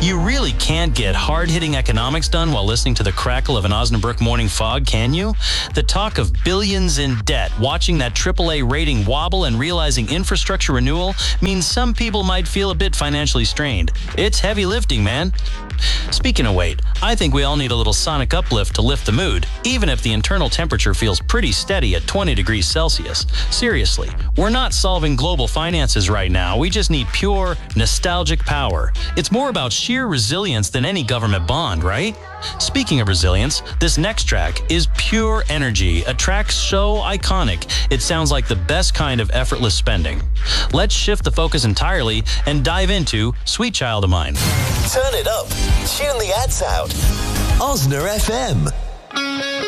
You really can't get hard-hitting economics done while listening to the crackle of an Osnabrück morning fog, can you? The talk of billions in debt, watching that AAA rating wobble, and realizing infrastructure renewal means some people might feel a bit financially strained. It's heavy lifting, man. Speaking of weight, I think we all need a little sonic uplift to lift the mood, even if the internal temperature feels pretty steady at 20 degrees Celsius. Seriously, we're not solving global finances right now. We just need pure, nostalgic power. It's more about sheer resilience than any government bond, right? Speaking of resilience, this next track is pure energy, a track so iconic, it sounds like the best kind of effortless spending. Let's shift the focus entirely and dive into Sweet Child of Mine. Turn it up. Tune the ads out. Osner FM.